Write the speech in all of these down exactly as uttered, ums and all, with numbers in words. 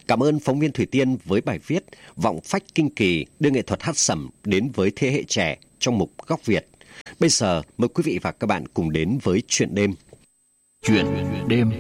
Cảm ơn phóng viên Thủy Tiên với bài viết Vọng phách kinh kỳ đưa nghệ thuật hát sẩm đến với thế hệ trẻ trong mục Góc Việt. Bây giờ mời quý vị và các bạn cùng đến với Chuyện đêm. Chuyện đêm.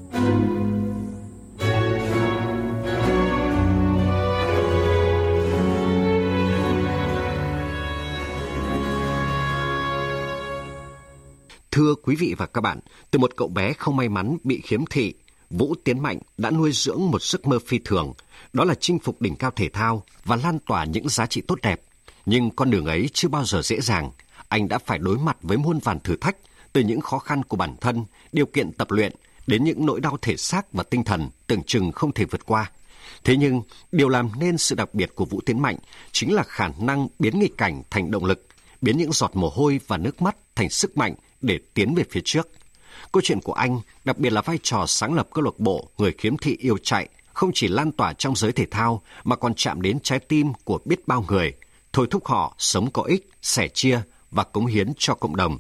Thưa quý vị và các bạn, từ một cậu bé không may mắn bị khiếm thị, Vũ Tiến Mạnh đã nuôi dưỡng một giấc mơ phi thường, đó là chinh phục đỉnh cao thể thao và lan tỏa những giá trị tốt đẹp. Nhưng con đường ấy chưa bao giờ dễ dàng, anh đã phải đối mặt với muôn vàn thử thách, từ những khó khăn của bản thân, điều kiện tập luyện, đến những nỗi đau thể xác và tinh thần tưởng chừng không thể vượt qua. Thế nhưng, điều làm nên sự đặc biệt của Vũ Tiến Mạnh chính là khả năng biến nghịch cảnh thành động lực, biến những giọt mồ hôi và nước mắt thành sức mạnh để tiến về phía trước. Câu chuyện của anh, đặc biệt là vai trò sáng lập câu lạc bộ người khiếm thị yêu chạy, không chỉ lan tỏa trong giới thể thao mà còn chạm đến trái tim của biết bao người, thôi thúc họ sống có ích, sẻ chia và cống hiến cho cộng đồng.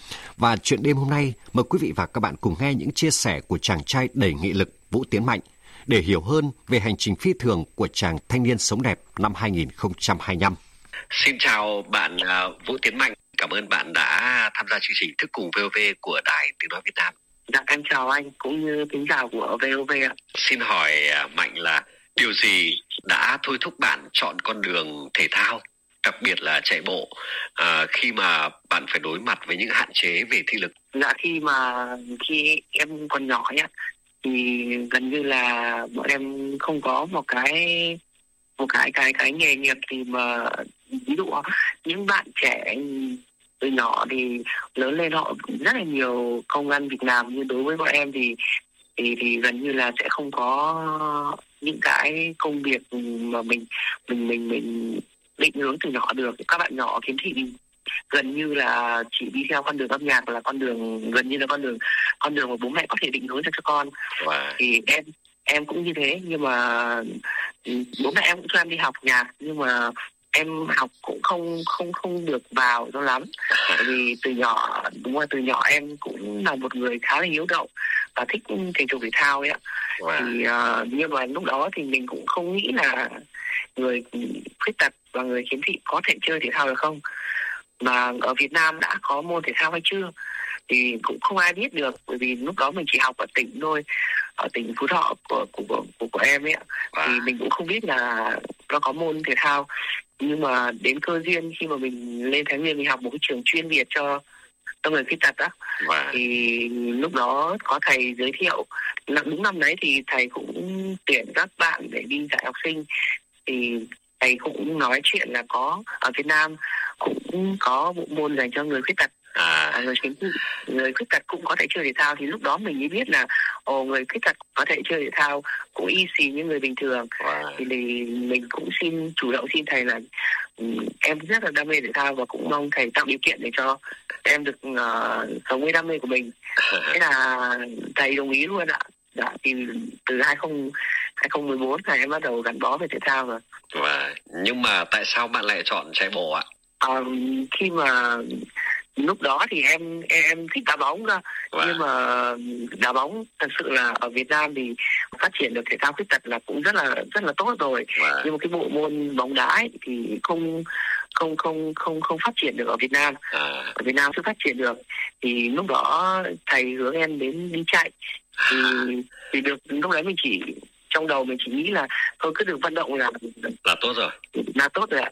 Và chuyện đêm hôm nay, mời quý vị và các bạn cùng nghe những chia sẻ của chàng trai đầy nghị lực Vũ Tiến Mạnh để hiểu hơn về hành trình phi thường của chàng thanh niên sống đẹp năm hai không hai lăm. Xin chào bạn uh, Vũ Tiến Mạnh. Cảm ơn bạn đã tham gia chương trình Thức Cùng vê o vê của Đài Tiếng Nói Việt Nam. Dạ, em chào anh cũng như thính giả của vê o vê ạ. Xin hỏi uh, Mạnh là điều gì đã thôi thúc bạn chọn con đường thể thao, đặc biệt là chạy bộ, uh, khi mà bạn phải đối mặt với những hạn chế về thị lực? Dạ, khi mà khi em còn nhỏ nhá, thì gần như là bọn em không có một cái một cái cái cái nghề nghiệp thì mà ví dụ những bạn trẻ từ nhỏ thì lớn lên họ rất là nhiều công ăn việc làm, nhưng đối với bọn em thì thì thì gần như là sẽ không có những cái công việc mà mình mình mình mình định hướng từ nhỏ được. Các bạn nhỏ khiếm thị gần như là chỉ đi theo con đường âm nhạc là con đường gần như là con đường con đường mà bố mẹ có thể định hướng cho cho con. Wow. Thì em em cũng như thế, nhưng mà bố mẹ em cũng cho em đi học nhạc, nhưng mà em học cũng không không không được vào cho lắm, bởi vì từ nhỏ đúng là từ nhỏ em cũng là một người khá là hiếu động và thích thể dục thể thao ấy ạ. Wow. Thì uh, nhưng mà lúc đó thì mình cũng không nghĩ là người khuyết tật và người khiếm thị có thể chơi thể thao được không, mà ở Việt Nam đã có môn thể thao hay chưa thì cũng không ai biết được, bởi vì lúc đó mình chỉ học ở tỉnh thôi, ở tỉnh Phú Thọ của của của, của, của em ấy ạ. Wow. Thì mình cũng không biết là nó có môn thể thao, nhưng mà đến cơ duyên khi mà mình lên Thái Nguyên mình học một cái trường chuyên biệt cho cho người khuyết tật á. Wow. Thì lúc đó có thầy giới thiệu, đúng năm đấy thì thầy cũng tuyển các bạn để đi dạy học sinh, thì thầy cũng nói chuyện là có ở Việt Nam cũng có bộ môn dành cho người khuyết tật. À, người khiếm thị, người khuyết tật cũng có thể chơi thể thao. Thì lúc đó mình mới biết là ồ, người khuyết tật có thể chơi thể thao cũng y xì như người bình thường. Wow. Thì mình cũng xin chủ động xin thầy là um, em rất là đam mê thể thao và cũng mong thầy tạo điều kiện để cho em được uh, sống với đam mê của mình. Thế là thầy đồng ý luôn ạ. Dạ, thì từ hai không một bốn là em bắt đầu gắn bó với thể thao rồi. Wow. Nhưng mà tại sao bạn lại chọn chạy bộ ạ? À, khi mà lúc đó thì em em thích đá bóng cơ. Wow. Nhưng mà đá bóng thật sự là ở Việt Nam thì phát triển được thể thao khuyết tật là cũng rất là rất là tốt rồi. Wow. Nhưng mà cái bộ môn bóng đá ấy thì không không không không không phát triển được ở Việt Nam. À. Ở Việt Nam chưa phát triển được, thì lúc đó thầy hướng em đến đi chạy. Thì thì được lúc đấy mình chỉ trong đầu mình chỉ nghĩ là thôi cứ được vận động là là tốt rồi, là tốt rồi ạ.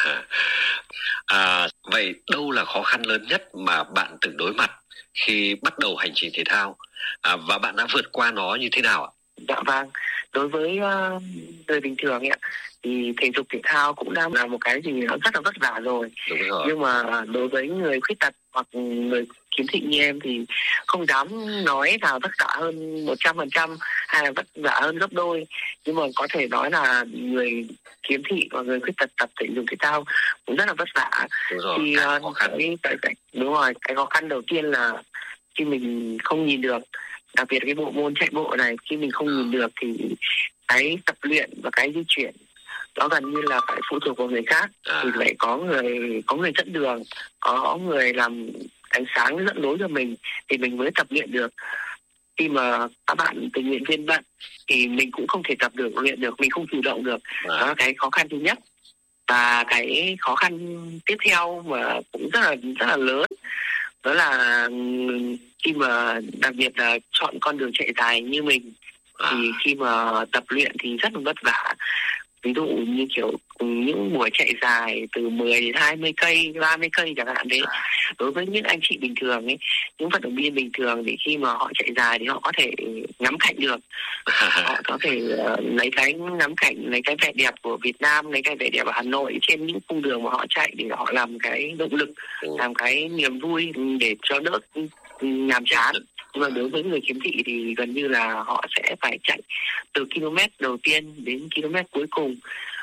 À, vậy đâu là khó khăn lớn nhất mà bạn từng đối mặt khi bắt đầu hành trình thể thao, à, và bạn đã vượt qua nó như thế nào ạ? Dạ vâng, đối với uh, người bình thường ấy, thì thể dục thể thao cũng đang là một cái gì nó rất là vất vả rồi. Đúng rồi. Nhưng mà đối với người khuyết tật hoặc người khiếm thị như em thì không dám nói là vất vả hơn một trăm phần trăm hay là vất vả hơn gấp đôi, nhưng mà có thể nói là người khiếm thị và người khuyết tật tập thể dục thể thao cũng rất là vất vả. Đúng rồi, thì uh, khó khăn. Cái, cái, cái, đúng rồi, cái khó khăn đầu tiên là khi mình không nhìn được, đặc biệt cái bộ môn chạy bộ này, khi mình không nhìn được thì cái tập luyện và cái di chuyển đó gần như là phải phụ thuộc vào người khác. À. Thì phải có người có người dẫn đường, có người làm ánh sáng dẫn lối cho mình thì mình mới tập luyện được. khi mà các bạn tình nguyện viên bận thì mình cũng không thể tập được, luyện được, mình không chủ động được. À. Đó là cái khó khăn thứ nhất. Và cái khó khăn tiếp theo mà cũng rất là rất là lớn, đó là khi mà đặc biệt là chọn con đường chạy dài như mình, À. thì khi mà tập luyện thì rất là vất vả. Ví dụ như kiểu những buổi chạy dài từ mười đến hai mươi cây, ba mươi cây chẳng hạn đấy. Đối với những anh chị bình thường ấy, những vận động viên bình thường thì khi mà họ chạy dài thì họ có thể ngắm cảnh được. Họ có thể uh, lấy cái ngắm cảnh, lấy cái vẻ đẹp của Việt Nam, lấy cái vẻ đẹp ở Hà Nội trên những cung đường mà họ chạy để họ làm cái động lực, làm cái niềm vui để cho đỡ nhàm chán. Nhưng mà đối với người khiếm thị thì gần như là họ sẽ phải chạy từ km đầu tiên đến km cuối cùng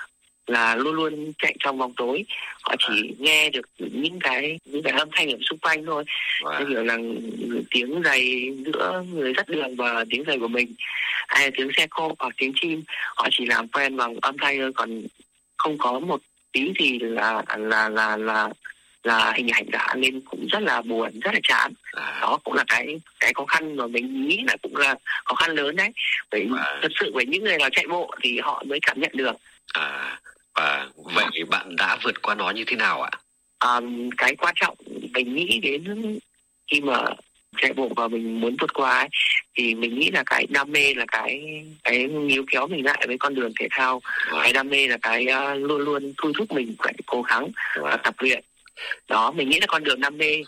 là luôn luôn chạy trong vòng tối. Họ chỉ nghe được những cái những cái âm thanh ở xung quanh thôi. Wow. Hiểu là tiếng giày giữa người dắt đường và tiếng giày của mình, hay là tiếng xe cộ hoặc tiếng chim. Họ chỉ làm quen bằng âm thanh thôi, còn không có một tí gì là là là là là hình ảnh cả, nên cũng rất là buồn, rất là chán. Đó cũng là cái cái khó khăn mà mình nghĩ là cũng là khó khăn lớn đấy. Bởi à. Thật sự với những người nào chạy bộ thì họ mới cảm nhận được. À, và vậy à. Bạn đã vượt qua nó như thế nào ạ? À, cái quan trọng mình nghĩ đến khi mà chạy bộ và mình muốn vượt qua ấy, thì mình nghĩ là cái đam mê là cái cái níu kéo mình lại với con đường thể thao. À. Cái đam mê là cái uh, luôn luôn thôi thúc mình phải cố gắng và tập luyện. Đó, mình nghĩ là con đường đam mê,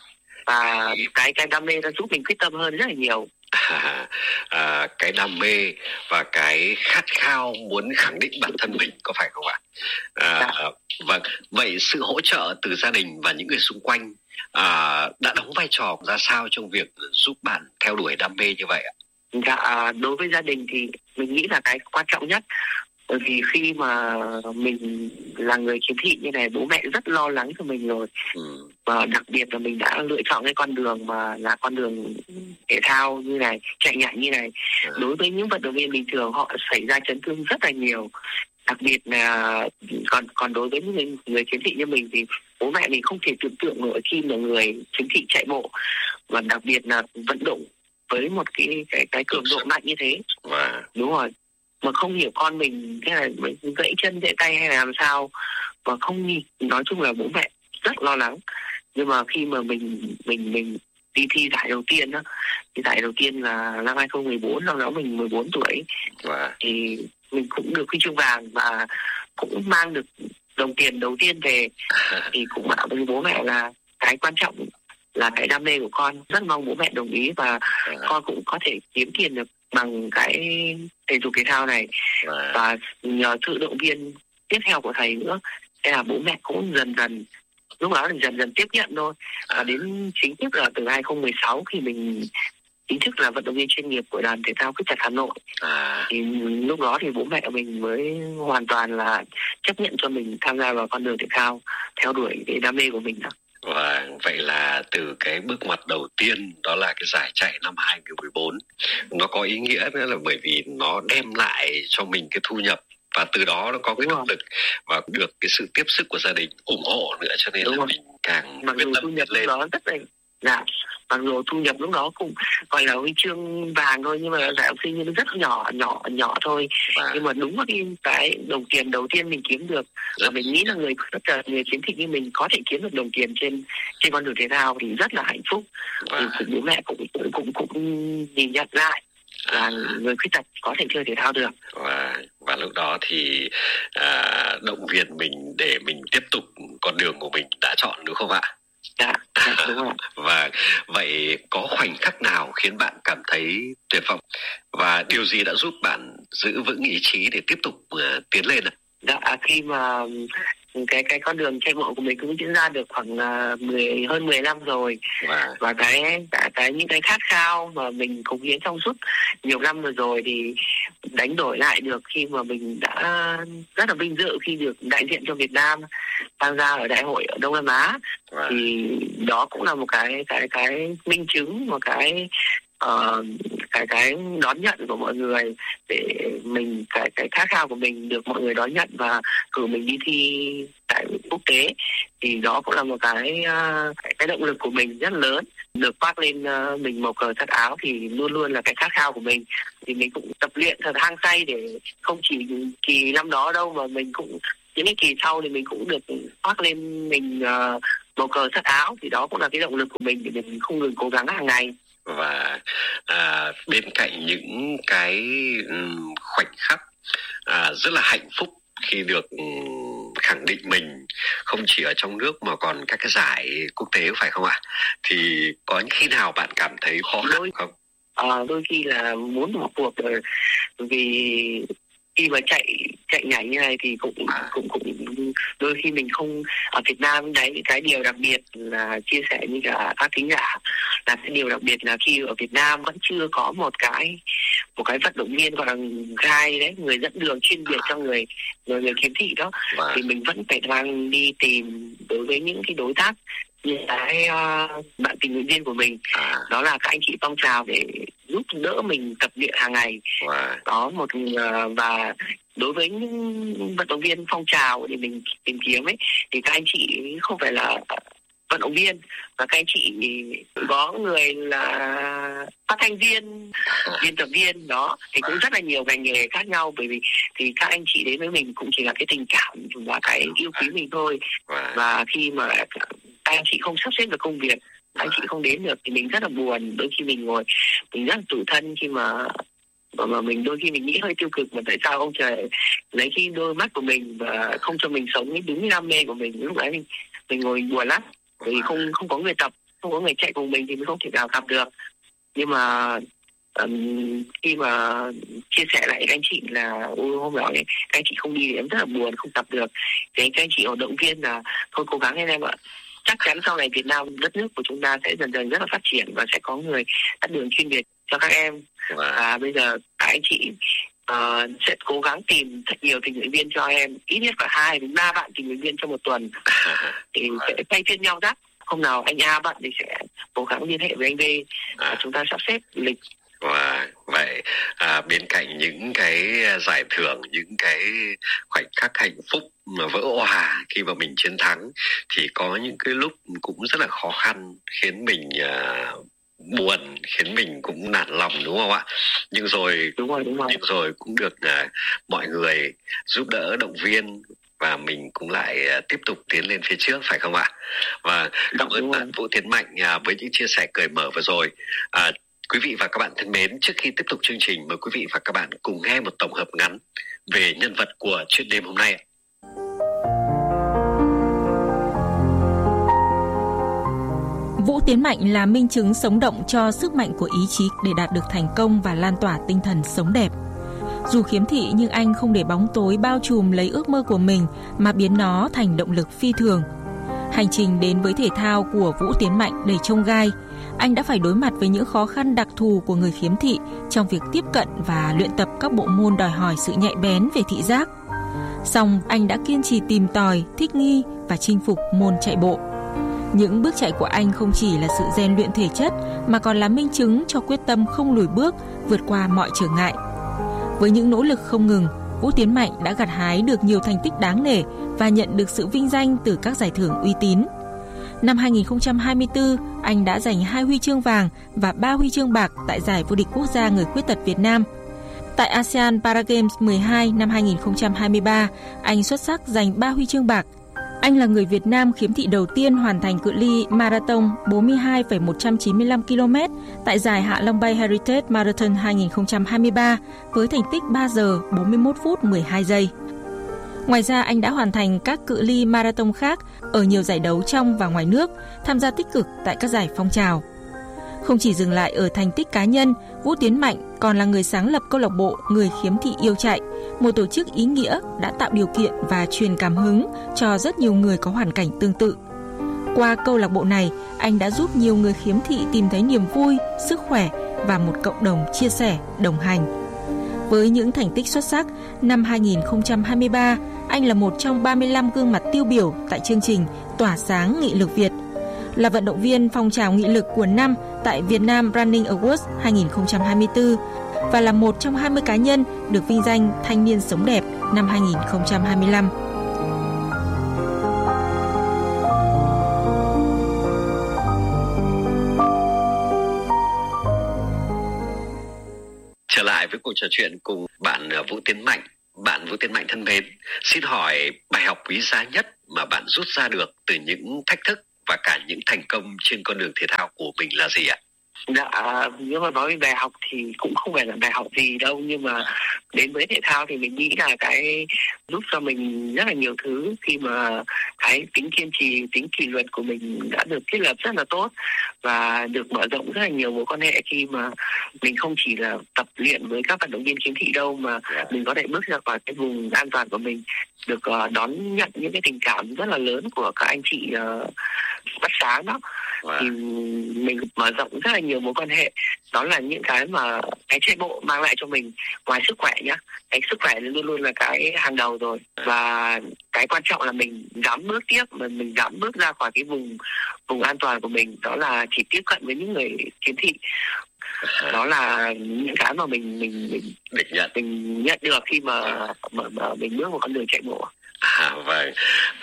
và cái cái đam mê nó giúp mình quyết tâm hơn rất là nhiều. À, à, cái đam mê và cái khát khao muốn khẳng định bản thân mình, có phải không ạ? À, dạ. Vâng, vậy sự hỗ trợ từ gia đình và những người xung quanh à, đã đóng vai trò ra sao trong việc giúp bạn theo đuổi đam mê như vậy ạ? Dạ, đối với gia đình thì mình nghĩ là cái quan trọng nhất. Bởi vì khi mà mình là người khiếm thị như này, bố mẹ rất lo lắng cho mình rồi. Ừ. Và đặc biệt là mình đã lựa chọn cái con đường mà là con đường thể thao như này, chạy nhảy như này. Ừ. Đối với những vận động viên bình thường họ xảy ra chấn thương rất là nhiều. Đặc biệt là còn còn đối với những người, người khiếm thị như mình thì bố mẹ mình không thể tưởng tượng nổi khi mà người khiếm thị chạy bộ, và đặc biệt là vận động với một cái cái cái cường độ mạnh như thế. Wow. Đúng rồi. Mà không hiểu con mình thế là gãy chân gãy tay hay là làm sao, và không nhìn, nói chung là bố mẹ rất lo lắng. Nhưng mà khi mà mình mình mình đi thi giải đầu tiên đó, thì giải đầu tiên là năm hai không một bốn, năm đó mình mười bốn tuổi. Wow. Thì mình cũng được huy chương vàng và cũng mang được đồng tiền đầu tiên về. Thì cũng bảo với bố mẹ là cái quan trọng là cái đam mê của con, rất mong bố mẹ đồng ý và wow. con cũng có thể kiếm tiền được bằng cái thể dục thể thao này. Wow. Và nhờ sự động viên tiếp theo của thầy nữa, thế là bố mẹ cũng dần dần, lúc đó là dần dần tiếp nhận thôi. Và đến chính thức là từ hai không một sáu khi mình chính thức là vận động viên chuyên nghiệp của đoàn thể thao khuyết tật Hà Nội. À. Thì lúc đó thì bố mẹ mình mới hoàn toàn là chấp nhận cho mình tham gia vào con đường thể thao, theo đuổi cái đam mê của mình đó. Và vậy là từ cái bước ngoặt đầu tiên, đó là cái giải chạy năm hai không một bốn, nó có ý nghĩa nữa là bởi vì nó đem lại cho mình cái thu nhập, và từ đó nó có cái động lực và được cái sự tiếp sức của gia đình ủng hộ nữa, cho nên Đúng là rồi. mình càng mặc dù thu nhập lên. Đó rất là dạ, mặc dù thu nhập lúc đó cũng gọi là huy chương vàng thôi, nhưng mà giải học sinh nó rất nhỏ nhỏ nhỏ thôi. À. Nhưng mà đúng là cái, cái đồng tiền đầu tiên mình kiếm được, và mình nghĩ là người rất là người khiếm thị như mình có thể kiếm được đồng tiền trên trên con đường thể thao thì rất là hạnh phúc. À. Thì bố mẹ cũng cũng cũng cũng nhìn nhận lại là à. người khuyết tật có thể chơi thể thao được. Và, và lúc đó thì à, động viên mình để mình tiếp tục con đường của mình đã chọn, đúng không ạ? Dạ, đúng rồi. Và vậy có khoảnh khắc nào khiến bạn cảm thấy tuyệt vọng, và điều gì đã giúp bạn giữ vững ý chí để tiếp tục uh, tiến lên ạ? Dạ, khi mà cái cái con đường chạy bộ của mình cũng diễn ra được khoảng uh, mười hơn mười năm rồi. Wow. Và cái cả cái những cái khát khao mà mình cống hiến trong suốt nhiều năm rồi rồi thì đánh đổi lại được khi mà mình đã rất là vinh dự khi được đại diện cho Việt Nam tham gia ở đại hội ở Đông Nam Á. Wow. Thì đó cũng là một cái cái cái minh chứng, một cái uh, cái cái đón nhận của mọi người, để mình cái cái khát khao của mình được mọi người đón nhận và cử mình đi thi giải quốc tế, thì đó cũng là một cái cái động lực của mình rất lớn. Được khoác lên mình màu cờ sắc áo thì luôn luôn là cái khát khao của mình. Thì mình cũng tập luyện thật hăng say để không chỉ kỳ năm đó đâu mà mình cũng những cái kỳ sau thì mình cũng được khoác lên mình uh, màu cờ sắc áo, thì đó cũng là cái động lực của mình để mình không ngừng cố gắng hàng ngày. Và à, bên cạnh những cái um, khoảnh khắc à, rất là hạnh phúc khi được um, khẳng định mình không chỉ ở trong nước mà còn các cái giải quốc tế, phải không ạ? Thì có khi nào bạn cảm thấy khó khăn không? À, đôi khi là muốn bỏ cuộc rồi, vì khi mà chạy chạy nhảy như này thì cũng cũng cũng đôi khi mình không ở Việt Nam đấy. Cái điều đặc biệt là chia sẻ với cả các thính giả là cái điều đặc biệt là khi ở Việt Nam vẫn chưa có một cái một cái vận động viên gọi là guide đấy, người dẫn đường chuyên biệt cho người người người khiếm thị đó, thì mình vẫn phải đang đi tìm đối với những cái đối tác như cái uh, bạn tình nguyện viên của mình, à. đó là các anh chị phong trào để giúp đỡ mình tập luyện hàng ngày. Wow. Đó một uh, và đối với những vận động viên phong trào để mình tìm kiếm ấy, thì các anh chị không phải là vận động viên, và các anh chị có người là phát thanh viên, biên tập viên, đó thì cũng rất là nhiều ngành nghề khác nhau. Bởi vì thì các anh chị đến với mình cũng chỉ là cái tình cảm và cái yêu quý mình thôi. Và khi mà các anh chị không sắp xếp được công việc, anh chị không đến được thì mình rất là buồn. Đôi khi mình ngồi mình rất là tủi thân khi mà mà mình đôi khi mình nghĩ hơi tiêu cực, mà tại sao ông trời lấy cái đôi mắt của mình và không cho mình sống đúng cái đam mê của mình. Lúc đấy mình mình ngồi buồn lắm, vì không không có người tập, không có người chạy cùng mình thì mình không thể nào tập được. Nhưng mà um, khi mà chia sẻ lại các anh chị là ôi hôm đó ấy, các anh chị không đi thì em rất là buồn, không tập được. Thế các anh chị ở động viên là thôi cố gắng lên em ạ. Chắc chắn sau này Việt Nam, đất nước của chúng ta sẽ dần dần rất là phát triển và sẽ có người dắt đường chuyên biệt cho các em. Và bây giờ các anh chị uh, sẽ cố gắng tìm thật nhiều tình nguyện viên cho em, ít nhất phải hai đến ba bạn tình nguyện viên trong một tuần, thì sẽ thay phiên nhau dắt. Hôm nào anh A bận thì sẽ cố gắng liên hệ với anh B, và chúng ta sắp xếp lịch. Và vậy à, bên cạnh những cái giải thưởng, những cái khoảnh khắc hạnh phúc mà vỡ òa khi mà mình chiến thắng, thì có những cái lúc cũng rất là khó khăn, khiến mình à, buồn, khiến mình cũng nản lòng, đúng không ạ? Nhưng rồi, đúng rồi, đúng rồi. nhưng rồi cũng được à, mọi người giúp đỡ, động viên, và mình cũng lại à, tiếp tục tiến lên phía trước, phải không ạ? Và cảm ơn bạn Vũ Tiến Mạnh à, với những chia sẻ cởi mở vừa rồi. À, quý vị và các bạn thân mến, trước khi tiếp tục chương trình, mời quý vị và các bạn cùng nghe một tổng hợp ngắn về nhân vật của chuyện đêm hôm nay. Vũ Tiến Mạnh là minh chứng sống động cho sức mạnh của ý chí để đạt được thành công và lan tỏa tinh thần sống đẹp. Dù khiếm thị nhưng anh không để bóng tối bao trùm lấy ước mơ của mình mà biến nó thành động lực phi thường. Hành trình đến với thể thao của Vũ Tiến Mạnh đầy chông gai. Anh đã phải đối mặt với những khó khăn đặc thù của người khiếm thị trong việc tiếp cận và luyện tập các bộ môn đòi hỏi sự nhạy bén về thị giác. Song anh đã kiên trì tìm tòi, thích nghi và chinh phục môn chạy bộ. Những bước chạy của anh không chỉ là sự rèn luyện thể chất mà còn là minh chứng cho quyết tâm không lùi bước, vượt qua mọi trở ngại. Với những nỗ lực không ngừng, Vũ Tiến Mạnh đã gặt hái được nhiều thành tích đáng nể và nhận được sự vinh danh từ các giải thưởng uy tín. Năm hai nghìn không trăm hai mươi tư, anh đã giành hai huy chương vàng và ba huy chương bạc tại giải vô địch quốc gia người khuyết tật Việt Nam. Tại ASEAN Paragames mười hai năm hai nghìn không trăm hai mươi ba, anh xuất sắc giành ba huy chương bạc. Anh là người Việt Nam khiếm thị đầu tiên hoàn thành cự ly marathon bốn mươi hai phẩy một trăm chín mươi lăm ki lô mét tại giải Hạ Long Bay Heritage Marathon hai nghìn không trăm hai mươi ba với thành tích ba giờ bốn mươi mốt phút mười hai giây. Ngoài ra, anh đã hoàn thành các cự ly marathon khác ở nhiều giải đấu trong và ngoài nước, tham gia tích cực tại các giải phong trào. Không chỉ dừng lại ở thành tích cá nhân, Vũ Tiến Mạnh còn là người sáng lập câu lạc bộ Người khiếm thị yêu chạy, một tổ chức ý nghĩa đã tạo điều kiện và truyền cảm hứng cho rất nhiều người có hoàn cảnh tương tự. Qua câu lạc bộ này, anh đã giúp nhiều người khiếm thị tìm thấy niềm vui, sức khỏe và một cộng đồng chia sẻ, đồng hành. Với những thành tích xuất sắc, năm hai nghìn không trăm hai mươi ba, anh là một trong ba mươi lăm gương mặt tiêu biểu tại chương trình Tỏa sáng nghị lực Việt, là vận động viên phong trào nghị lực của năm tại Vietnam Running Awards hai nghìn không trăm hai mươi tư và là một trong hai mươi cá nhân được vinh danh Thanh niên sống đẹp năm hai nghìn không trăm hai mươi lăm. với cuộc trò chuyện cùng bạn Vũ Tiến Mạnh. Bạn Vũ Tiến Mạnh thân mến, xin hỏi bài học quý giá nhất mà bạn rút ra được từ những thách thức và cả những thành công trên con đường thể thao của mình là gì ạ? Dạ, nếu mà nói về bài học thì cũng không phải là bài học gì đâu, nhưng mà đến với thể thao thì mình nghĩ là cái giúp cho mình rất là nhiều thứ, khi mà cái tính kiên trì, tính kỷ luật của mình đã được thiết lập rất là tốt và được mở rộng rất là nhiều mối quan hệ, khi mà mình không chỉ là tập luyện với các vận động viên khiếm thị đâu, mà mình có thể bước ra khỏi cái vùng an toàn của mình, được uh, đón nhận những cái tình cảm rất là lớn của các anh chị uh, mắt sáng đó. Wow. Thì mình mở rộng rất là nhiều mối quan hệ. Đó là những cái mà cái chạy bộ mang lại cho mình, ngoài sức khỏe nhá, cái sức khỏe luôn luôn là cái hàng đầu rồi, và cái quan trọng là mình dám bước tiếp, mà mình dám bước ra khỏi cái vùng vùng an toàn của mình, đó là chỉ tiếp cận với những người khiếm thị. Đó là những cái mà mình mình mình mình nhận mình nhận được khi mà mà, mà mình bước vào con đường chạy bộ. À, vâng.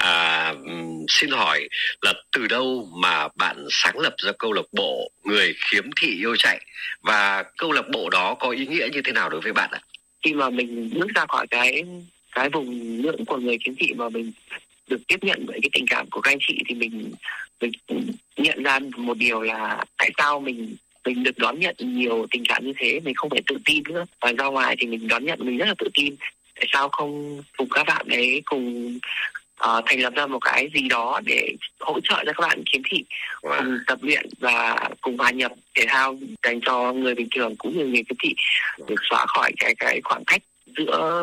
À, xin hỏi là từ đâu mà bạn sáng lập ra câu lạc bộ Người Khiếm Thị Yêu Chạy, và câu lạc bộ đó có ý nghĩa như thế nào đối với bạn ạ? Khi mà mình bước ra khỏi cái cái vùng ngưỡng của người khiếm thị mà mình được tiếp nhận với cái tình cảm của các anh chị, thì mình mình nhận ra một điều là tại sao mình mình được đón nhận nhiều tình cảm như thế, mình không phải tự tin nữa, và ra ngoài thì mình đón nhận mình rất là tự tin. Tại sao không cùng các bạn ấy cùng uh, thành lập ra một cái gì đó để hỗ trợ cho các bạn khiếm thị, wow. cùng tập luyện và cùng hòa nhập thể thao dành cho người bình thường cũng như người khiếm thị, để xóa khỏi cái cái khoảng cách giữa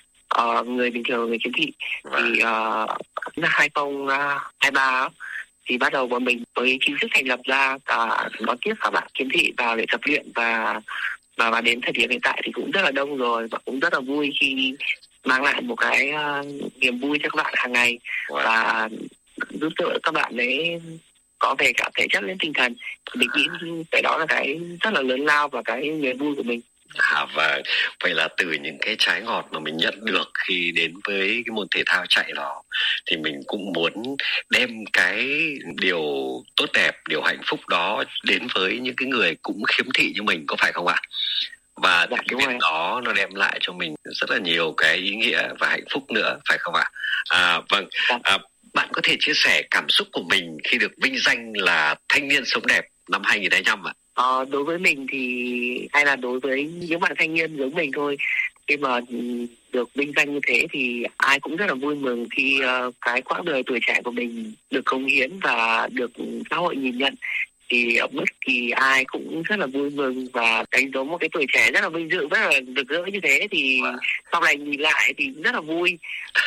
uh, người bình thường và người khiếm thị. Wow. Thì uh, năm hai không hai ba thì bắt đầu bọn mình mới chính thức thành lập ra cả đón tiếp các bạn khiếm thị vào để tập luyện, và và và đến thời điểm hiện tại thì cũng rất là đông rồi, và cũng rất là vui khi mang lại một cái uh, niềm vui cho các bạn hàng ngày. Wow. Và giúp đỡ các bạn ấy có về cả thể chất lẫn tinh thần. Mình nghĩ cái đó là cái rất là lớn lao và cái niềm vui của mình. À, và vậy là từ những cái trái ngọt mà mình nhận được khi đến với cái môn thể thao chạy đó, thì mình cũng muốn đem cái điều tốt đẹp, điều hạnh phúc đó đến với những cái người cũng khiếm thị như mình, có phải không ạ? Và dạ, cái việc rồi. Đó nó đem lại cho mình rất là nhiều cái ý nghĩa và hạnh phúc nữa, phải không ạ? À, vâng. À, bạn có thể chia sẻ cảm xúc của mình khi được vinh danh là thanh niên sống đẹp năm hai không hai lăm ạ? Ờ, đối với mình thì, hay là đối với những bạn thanh niên giống mình thôi, khi mà được vinh danh như thế thì ai cũng rất là vui mừng khi uh, cái quãng đời tuổi trẻ của mình được cống hiến và được xã hội nhìn nhận. Thì bất kỳ ai cũng rất là vui mừng và đánh dấu một cái tuổi trẻ rất là vinh dự, rất là rực rỡ như thế, thì wow. sau này nhìn lại thì rất là vui.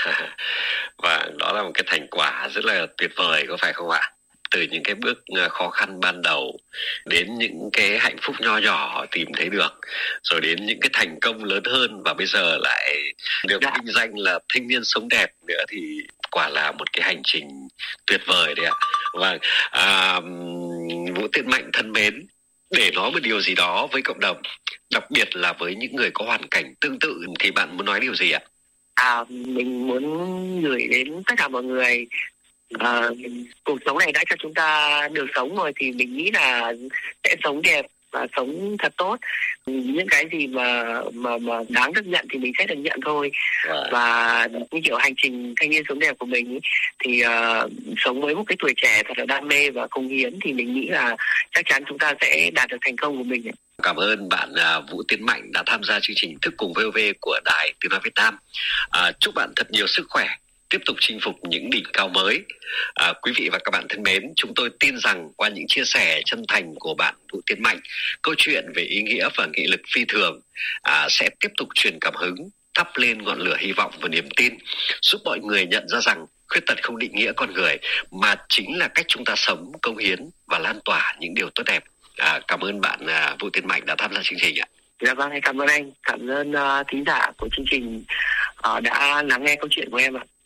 Và đó là một cái thành quả rất là tuyệt vời, có phải không ạ? Từ những cái bước khó khăn ban đầu đến những cái hạnh phúc nho nhỏ tìm thấy được, rồi đến những cái thành công lớn hơn, và bây giờ lại được dạ. vinh danh là thanh niên sống đẹp nữa, thì quả là một cái hành trình tuyệt vời đấy ạ. Vâng, à, Vũ Tiến Mạnh thân mến, để nói một điều gì đó với cộng đồng, đặc biệt là với những người có hoàn cảnh tương tự, thì bạn muốn nói điều gì ạ? À, mình muốn gửi đến tất cả mọi người, À, cuộc sống này đã cho chúng ta được sống rồi, thì mình nghĩ là sẽ sống đẹp và sống thật tốt. Những cái gì mà mà mà đáng được nhận thì mình sẽ được nhận thôi. Wow. Và như kiểu hành trình thanh niên sống đẹp của mình ý, thì uh, sống với một cái tuổi trẻ thật là đam mê và cống hiến, thì mình nghĩ là chắc chắn chúng ta sẽ đạt được thành công của mình. Cảm ơn bạn uh, Vũ Tiến Mạnh đã tham gia chương trình Thức Cùng vê o vê của Đài Tiếng Nói Việt Nam. Uh, chúc bạn thật nhiều sức khỏe, tiếp tục chinh phục những đỉnh cao mới. À, quý vị và các bạn thân mến, chúng tôi tin rằng qua những chia sẻ chân thành của bạn Vũ Tiến Mạnh, câu chuyện về ý nghĩa và nghị lực phi thường à, sẽ tiếp tục truyền cảm hứng, thắp lên ngọn lửa hy vọng và niềm tin, giúp mọi người nhận ra rằng khuyết tật không định nghĩa con người, mà chính là cách chúng ta sống, cống hiến và lan tỏa những điều tốt đẹp. À, cảm ơn bạn à, Vũ Tiến Mạnh đã tham gia chương trình ạ. Dạ vâng, cảm ơn anh, cảm ơn uh, thính giả của chương trình uh, đã lắng nghe câu chuyện của em ạ.